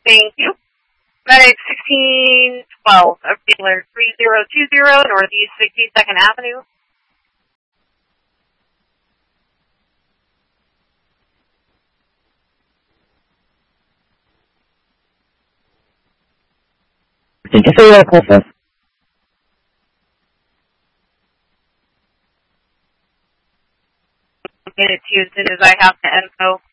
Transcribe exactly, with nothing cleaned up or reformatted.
Thank you. Medic sixteen twelve, dealer three zero two zero, Northeast sixty-second Avenue. Thank you for your call, sir. Get it to you as soon as I have the info.